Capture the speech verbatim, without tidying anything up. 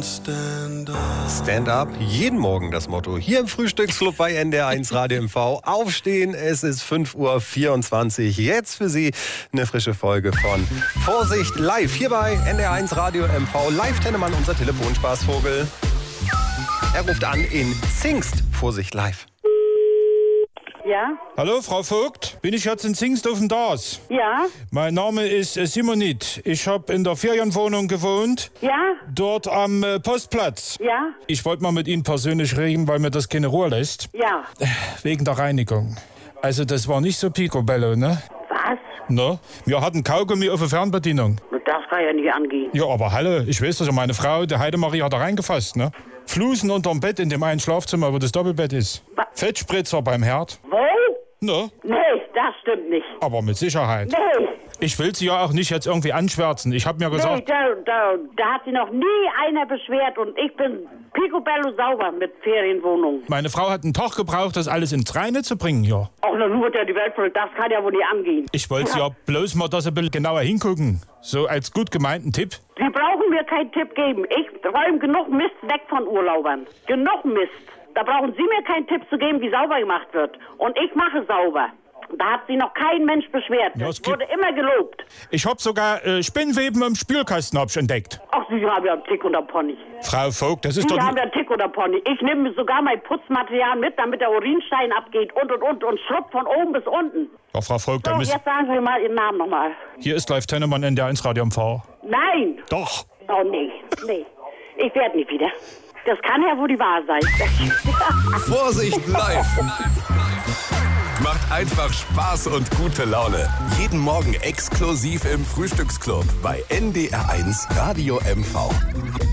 stand up. Stand up, jeden Morgen das Motto. Hier im Frühstücksclub bei N D R eins Radio M V. Aufstehen, es ist fünf Uhr vierundzwanzig. Jetzt für Sie eine frische Folge von Vorsicht live. Hier bei N D R eins Radio M V. Live Tennemann, unser Telefonspaßvogel. Er ruft an in Zingst. Vorsicht live. Ja? Hallo, Frau Vogt. Bin ich jetzt in Zingst auf dem Das? Ja? Mein Name ist äh, Simonit. Ich habe in der Ferienwohnung gewohnt. Ja? Dort am äh, Postplatz. Ja? Ich wollte mal mit Ihnen persönlich reden, weil mir das keine Ruhe lässt. Ja. Wegen der Reinigung. Also das war nicht so picobello, ne? Was? Ne? Wir hatten Kaugummi auf der Fernbedienung. Das kann ja nicht angehen. Ja, aber hallo, ich weiß doch, meine Frau, die Heidemarie, hat da reingefasst, ne? Flusen unterm Bett in dem einen Schlafzimmer, wo das Doppelbett ist. Was? Fettspritzer beim Herd. Wo? Ne? Nee, das stimmt nicht. Aber mit Sicherheit. Nee. Ich will Sie ja auch nicht jetzt irgendwie anschwärzen. Ich habe mir Nee, gesagt... da, da, da hat sich noch nie einer beschwert und ich bin picobello sauber mit Ferienwohnung. Meine Frau hat einen Tag gebraucht, das alles ins Reine zu bringen, ja. Auch noch nur der die Welt verrückt, das kann ja wohl nicht angehen. Ich wollte ja bloß mal, dass Sie ein bisschen genauer hingucken. So als gut gemeinten Tipp. Sie brauchen mir keinen Tipp geben. Ich räume genug Mist weg von Urlaubern. Genug Mist. Da brauchen Sie mir keinen Tipp zu geben, wie sauber gemacht wird. Und ich mache sauber. Da hat sich noch kein Mensch beschwert. Ja, es es gibt- wurde immer gelobt. Ich hab sogar äh, Spinnweben im Spülkasten hab ich entdeckt. Ach, Sie haben ja einen Tick unter Pony. Frau Vogt, das ist Sie doch... haben ja einen Tick unter Pony. Ich nehme sogar mein Putzmaterial mit, damit der Urinstein abgeht und und und und schrubbt von oben bis unten. Ja, Frau Vogt, So, dann müssen... jetzt sagen Sie mal Ihren Namen nochmal. Hier ist Live Tennemann N D R eins Radio M V. Nein! Doch. Oh, nee, nee. Ich werde nicht wieder. Das kann ja wohl die Wahr sein. Vorsicht live. Macht einfach Spaß und gute Laune. Jeden Morgen exklusiv im Frühstücksclub bei N D R eins Radio M V.